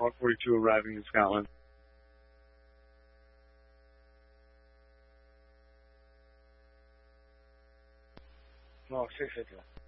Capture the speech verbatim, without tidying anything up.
one forty-two arriving in Scotland. 哦，是是是。